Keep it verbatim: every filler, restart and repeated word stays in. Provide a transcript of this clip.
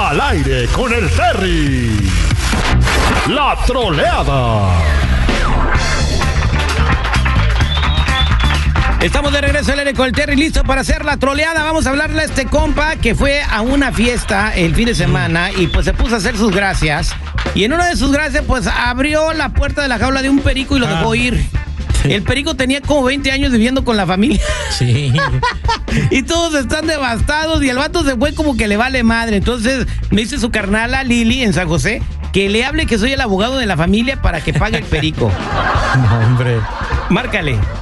Al aire con el Terry. La troleada. Estamos de regreso al aire con el Terry, listo para hacer la troleada. Vamos a hablarle a este compa que fue a una fiesta el fin de semana y pues se puso a hacer sus gracias. Y en una de sus gracias pues abrió la puerta de la jaula de un perico y lo dejó ir. Sí. El perico tenía como veinte años viviendo con la familia. Sí. Y todos están devastados y el vato se fue como que le vale madre. Entonces me dice su carnala Lili en San José que le hable que soy el abogado de la familia para que pague el perico. No, hombre. Márcale.